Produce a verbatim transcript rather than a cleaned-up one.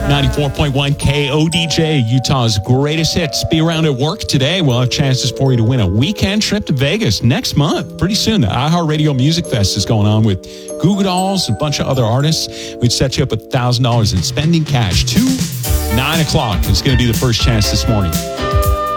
ninety-four point one K O D J, Utah's greatest hits. Be around at work today. We'll have chances for you to win a weekend trip to Vegas next month. Pretty soon, the iHeartRadio Music Fest is going on with Goo Goo Dolls and a bunch of other artists. We'd set you up with one thousand dollars in spending cash. Two, nine o'clock is going to be the first chance this morning.